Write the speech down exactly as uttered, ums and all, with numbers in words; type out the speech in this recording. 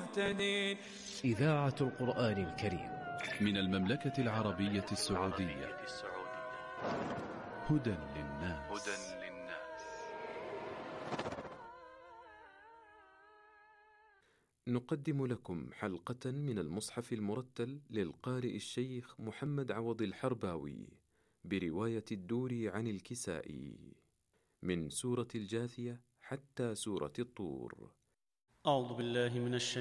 مهتدين. إذاعة القرآن الكريم من المملكة العربية السعودية. هدى للناس. نقدم لكم حلقة من المصحف المرتل للقارئ الشيخ محمد عوض الحرباوي برواية الدوري عن الكسائي من سورة الجاثية حتى سورة الطور. أعوذ بالله من الشيطان